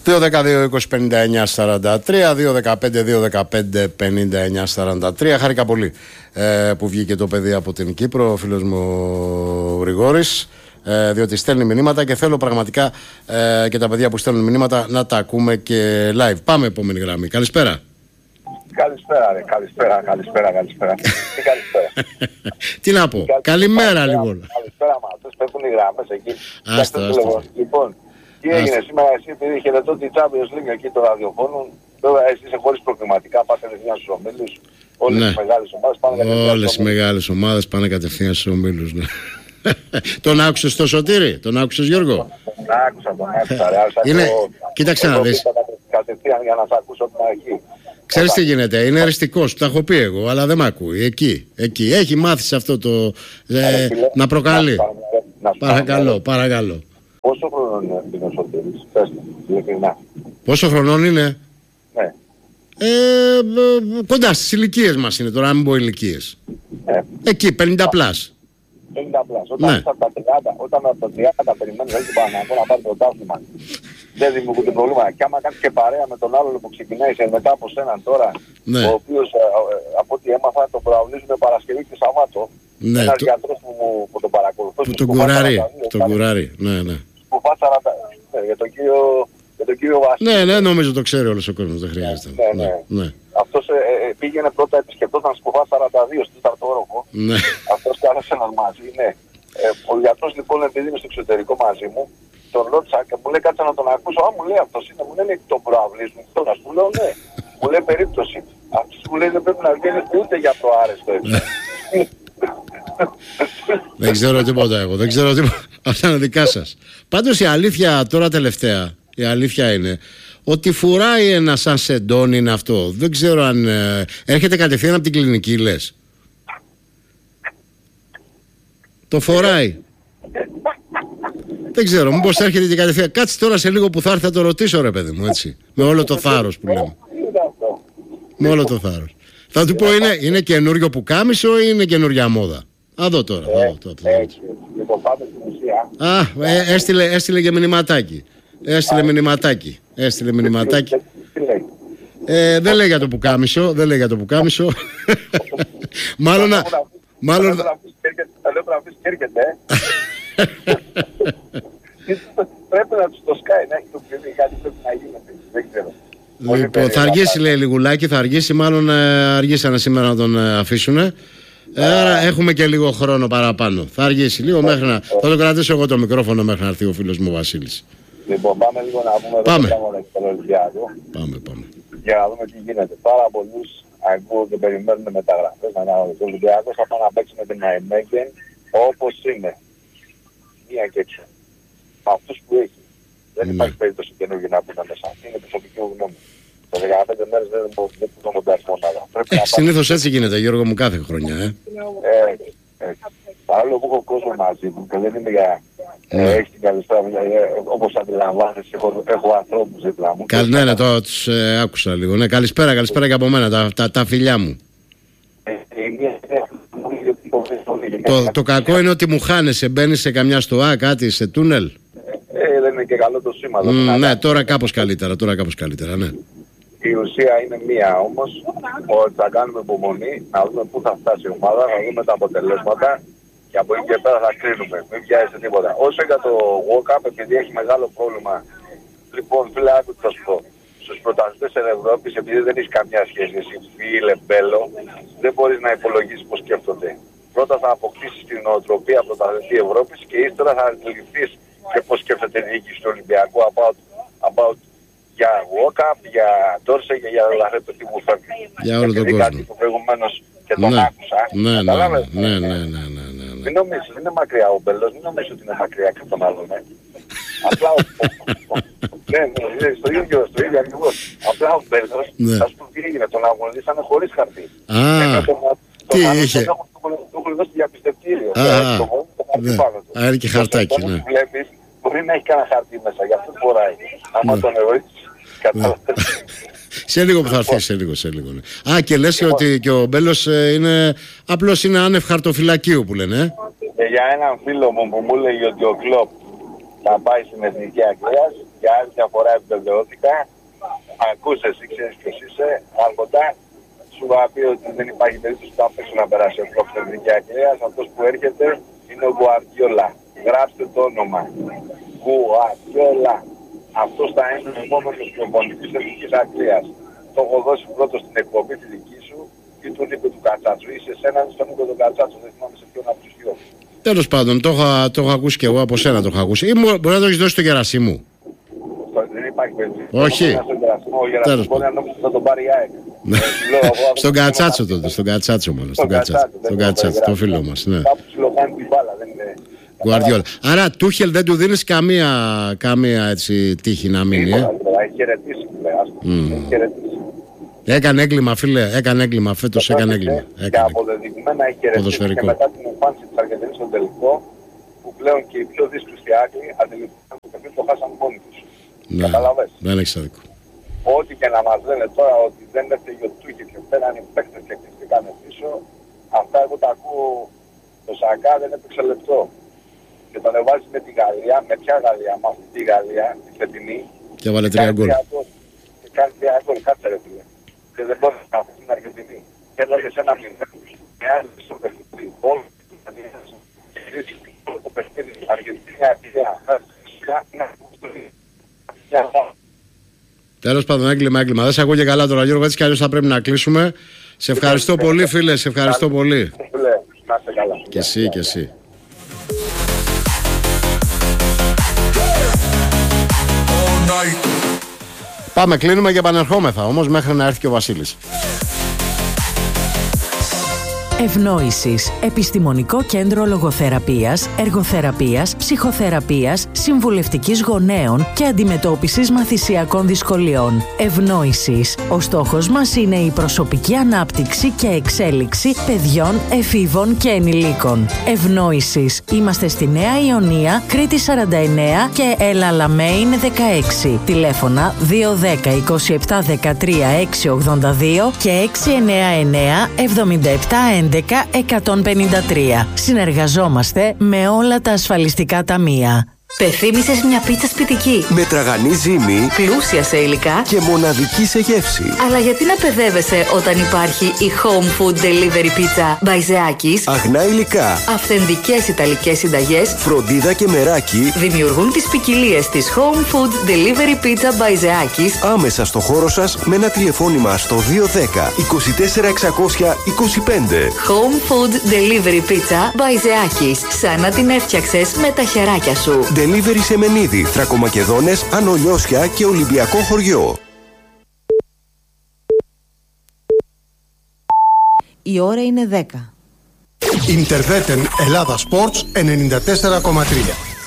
2-12-20-59-43, 2-15-2-15-59-43. Χάρηκα πολύ που βγήκε το παιδί από την Κύπρο, ο φίλος μου ο Γρηγόρης, διότι στέλνει μηνύματα και θέλω πραγματικά και τα παιδιά που στέλνουν μηνύματα να τα ακούμε και live. Πάμε επόμενη γραμμή. Καλησπέρα. Καλησπέρα, ρε. Καλησπέρα. Τι καλησπέρα. Τι να πω. Καλημέρα λοιπόν. Καλησπέρα, μα αυτές πέφτουν οι γραμμές εκεί. Άστα. Λοιπόν, τι έγινε σήμερα, εσύ επειδή χαιρετώ τη Champions League εκεί το ραδιοφώνου, βέβαια εσύ είσαι χωρίς προκληματικά, πάτε κατευθείαν στους ομίλους. Όλες οι μεγάλες ομάδες πάνε κατευθείαν. Όλες οι μεγάλες ομάδες πάνε κατευθείαν στους ομίλους. Ναι. Τον άκουσες το Σωτήρη, τον άκουσες Γιώργο? Τον άκουσα, ρε. Κοίταξε να δεις. Κατευθείαν για να σ' ακούσω από την αρχή. Ξέρεις τι γίνεται, είναι εριστικός, τα έχω πει εγώ, αλλά δεν μ' ακούει. Εκεί. Έχει μάθει σε αυτό το να προκαλεί. Παρακαλώ. Πόσο χρονών είναι ο Σωτήρης, πες μου, ειλικρινά. Πόσο χρονών είναι? Ναι. Κοντά στις ηλικίες μας είναι τώρα, να μην πω ηλικίες. Εκεί, 50 πλάς. 50 πλάς. Όταν από τα 30 περιμένεις έτσι πάνω να πάρει το τάφημα, δεν δημιουργούνται προβλήματα. Και άμα κάνεις και παρέα με τον άλλο που ξεκινάει μετά από σέναν τώρα, ναι, ο οποίος από ό,τι έμαθα τον προαυλίζουν Παρασκευή και Σαββάτο. Ναι, ένας γιατρός που τον παρακολουθώ. Που τον κουράρει. Ναι. Που φάτσα για τον κύριο Βασίλη. Ναι, νομίζω το ξέρει όλος ο κόσμος, δεν χρειάζεται. Ναι. Αυτός πήγαινε πρώτα επισκεπτόταν Σκουφά 42 στο 4ο όροφο. Ναι. Αυτός κάθεσε έναν μαζί, ναι. Ο γιατρός λοιπόν επειδή είναι στο εξωτερικό μαζί μου, τον ρώτησα και μου λέει κάτσε να τον ακούσω. Μου λέει αυτός είναι, μου λένε τον προαυλίζουν. Τώρα σου λέω ναι. Μου λέει περίπτωση. Αυτός μου λέει δεν πρέπει να βγαίνει ούτε για προάρεστο. Δεν ξέρω τίποτα εγώ. Αυτά είναι δικά σας. Πάντως η αλήθεια τώρα τελευταία, η αλήθεια είναι ότι φουράει ένα σαν σεντόνι είναι αυτό. Δεν ξέρω αν έρχεται κατευθείαν από την κλινική, λες. Το φοράει. Δεν ξέρω, μήπως έρχεται και κατευθείαν. Κάτσε τώρα σε λίγο που θα έρθει, θα το ρωτήσω ρε παιδί μου, έτσι. Με όλο το θάρρος που λέμε. Με όλο το θάρρος. Θα του πω είναι καινούριο πουκάμισο ή είναι καινούρια μόδα. Θα δω τώρα. Λοιπόν, πάμε στην ουσία. Έστειλε και μηνυματάκι. Έστειλε μηνυματάκι. Δεν λέει για το πουκάμισο. Μάλλον Θα λέω να πεις και έρχεται. Πρέπει να τους το σκάει, να έχει το παιδί, κάτι πρέπει να γίνεται. Δεν ξέρω. Λοιπόν, θα αργήσει λέει λιγουλάκι, μάλλον αργήσανε σήμερα να τον αφήσουνε. Άρα έχουμε και λίγο χρόνο παραπάνω. Θα αργήσει λίγο μέχρι να... Θα το κρατήσω εγώ το μικρόφωνο μέχρι να έρθει ο φίλος μου ο Βασίλης. Λοιπόν, πάμε λίγο να πούμε εδώ το Ολυμπιακό. Πάμε. Για να δούμε τι γίνεται. Πάρα πολλούς ακούω και περιμένουν μεταγραφές. Ο Ολυμπιακός θα πάει να παίξει με την Ναϊμέγγεν όπως είναι. Μία και έξω. Με αυτούς που έχει. Δεν υπάρχει περίπτωση καινούργια να πούνε μέσα. Είναι προσωπική γνώμη. Σε 15 μέρες δεν μπορούν να παίρνουν μονάδα. Συνήθως έτσι γίνεται, Γιώργο μου, κάθε χρονιά. Παρόλο που έχω κόσμο μαζί μου και δεν είναι για... Έχει την καλησπέρα, όπως αντιλαμβάνεσαι, έχω ανθρώπους δίπλα μου. Ναι, τώρα τους άκουσα λίγο. Ναι, καλησπέρα και από μένα, τα φιλιά μου. Το κακό είναι ότι μου χάνεσαι, μπαίνεις σε καμιά στοά, κάτι, σε τούνελ. Δεν είναι και καλό το σήμα. Ναι, τώρα κάπως καλύτερα, ναι. Η ουσία είναι μία όμως, ότι θα κάνουμε υπομονή, να δούμε πού θα φτάσει η ομάδα, να δούμε τα αποτελέσματα και από εκεί και πέρα θα κρίνουμε. Μην πιάζετε τίποτα. Όσο για το walk-up, επειδή έχει μεγάλο πρόβλημα, λοιπόν, φίλε, άκου τι θα σου πω. Στους πρωταθλητές της Ευρώπης, επειδή δεν έχει καμιά σχέση, εσύ φίλε μπέλο, δεν μπορείς να υπολογίσεις πώς σκέφτονται. Πρώτα θα αποκτήσεις την νοοτροπία πρωταθλητή Ευρώπης και ύστερα θα αντιληφθείς και πώς σκέφτεται η διοίκηση του Ολυμπιακού about για walk-up, για Ντόρσε και για Λαρέτο τι μου φέρνει. Για όλο τον κόσμο. Κάτι που προηγουμένως και τον άκουσα. Ναι. Μην νομίζεις, είναι μακριά ο Μπέλος, μην νομίζεις ότι είναι μακριά και τον άλλον. Απλά ναι, στο ίδιο ακριβώς. Απλά ο Μπέλος, θα σου πω τι έγινε, τον αγωνίσανε χωρίς χαρτί. Τι είχε. Του έχουν δώσει διαπιστευτήριο. Άρα και χαρτάκι, ναι. Μπορεί να έχει κανένα χαρτί μέσα, γι' αυτό φοράει. Άμα τον ερωτήσεις, καταλαβαίνεις. Σε λίγο που θα έρθει, σε λίγο. Ναι. Και λες ότι και ο Μπέλος είναι άνευ χαρτοφυλακίου που λένε. Για έναν φίλο μου που μου έλεγε ότι ο Κλοπ να πάει στην Εθνική Αγγλίας. Για άλλη μια φορά επιβεβαιώθηκα. Ακούσε, εσύ ξέρεις ποιος είσαι, άρχοντα. Σου είχα πει ότι δεν υπάρχει περίπτωση που θα πέσουν να περάσει ο στην Εθνική Αγγλίας. Αυτός που έρχεται είναι ο Γκουαρδιόλα. Γράψτε το όνομα. Γκουαρδιόλα. Αυτός θα είναι ο επόμενος προπονητής της Εθνικής Αγγλίας. Το έχω δώσει πρώτο στην εκπομπή τη δική σου ή του Νίκο του Κατσάτσου. Είσαι εσένα ή στον Νίκο του Κατσάτσου. Δεν θυμάμαι σε ποιον από τους δυο. Τέλος πάντων, το έχω ακούσει και εγώ από σένα το έχω ακούσει. Ή μπορεί να το έχεις δώσει στο Γερασίμου. Δεν υπάρχει περίπτωση. Όχι. Ο Γερασίμου μπορεί να νόμιζε θα τον πάρει η ΑΕΚ. Στον Κατσάτσο τότε, στον Κατσάτσο μόνο. Στον Κατσάτσο, το φίλο μας. Κάπου ψιλοκάνει την μπάλα, δεν είναι. Γκουαρδιόλα. Άρα Τούχελ δεν του δίνεις καμία έτσι τύχη να μείνει. Έχει χαιρετήσει, λέει. Έκανε έγκλημα, φίλε. Έκανε έγκλημα. Φέτος έκανε έγκλημα. Και αποδεδειγμένα έχει χαιρετήσει και μετά την εμφάνιση της Αργεντινής στον τελικό, που πλέον και οι πιο δύσκολοι Άγγλοι αντιληφθήκαν το παιχνίδι, το χάσαν μόνοι τους. Ναι, καταλαβες. Δεν έχεις άδικο. Ό,τι και να μας λένε τώρα ότι δεν έφταιγε ο Τούχελ και πέραν οι παίκτες και χτίστηκαν πίσω, αυτά εγώ τα ακούω. Το Σακά δεν έπαιξε λεπτό. Και τον εβάζει με τη Γαλλία, με ποια Γαλλία, με αυτή τη Γαλλία, τη φετινή. Και βάλε 3 γκολ. Και κάνει 3 γκολ, κάτσε ρε φίλε. Και δεν μπορεί να αφήσει την Αργεντινή. Και έλεγε σε ένα μηδέν. Και άλλοι στο παιχνίδι, όλοι το παιχνίδι, Αργεντινή, Τέλος πάντων, έγκλημα. Δεν σε ακούω και καλά τώρα, Γιώργο, έτσι κι αλλιώς θα πρέπει να κλείσουμε. Σε ευχαριστώ πολύ, φίλε, σε ευχαριστώ πολύ. Και εσύ, και εσύ. Πάμε, κλείνουμε και επανερχόμεθα όμως μέχρι να έρθει και ο Βασίλης. Ευνόησης. Επιστημονικό κέντρο λογοθεραπείας, εργοθεραπείας, ψυχοθεραπείας, συμβουλευτικής γονέων και αντιμετώπισης μαθησιακών δυσκολιών. Ευνόησης. Ο στόχος μας είναι η προσωπική ανάπτυξη και εξέλιξη παιδιών, εφήβων και ενηλίκων. Ευνόησης. Είμαστε στη Νέα Ιωνία, Κρήτη 49 και Ελαλαμέιν 16. Τηλέφωνα 210 27 13 682 και 699 77 11-153. Συνεργαζόμαστε με όλα τα ασφαλιστικά ταμεία. Πεθύμησες μια πίτσα σπιτική με τραγανή ζύμη, πλούσια σε υλικά και μοναδική σε γεύση. Αλλά γιατί να παιδεύεσαι όταν υπάρχει η Home Food Delivery Pizza by Zeakis? Αγνά υλικά, αυθεντικές ιταλικές συνταγές, φροντίδα και μεράκι δημιουργούν τις ποικιλίες της Home Food Delivery Pizza by Zeakis άμεσα στο χώρο σας με ένα τηλεφώνημα στο 210 24 625. Home Food Delivery Pizza by Zeakis. Σαν να την έφτιαξες με τα χεράκια σου. Delivery σε Μενίδη, Θρακομακεδόνες, Ανολιώσια και Ολυμπιακό χωριό. Η ώρα είναι 10. Ιντερβέτεν Ελλάδα Sports 94,3.